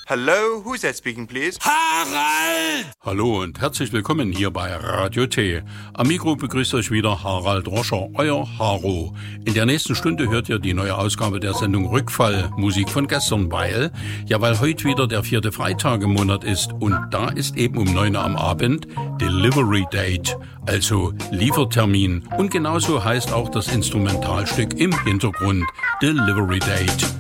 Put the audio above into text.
Hello, who's that speaking, please? Harald! Hallo und herzlich willkommen hier bei Radio T. Am Mikro begrüßt euch wieder Harald Roscher, euer Haro. In der nächsten Stunde hört ihr die neue Ausgabe der Sendung Rückfall, Musik von gestern, weil heute wieder der 4. Freitag im Monat ist und da ist eben um 9 Uhr am Abend Delivery Date, also Liefertermin. Und genauso heißt auch das Instrumentalstück im Hintergrund Delivery Date.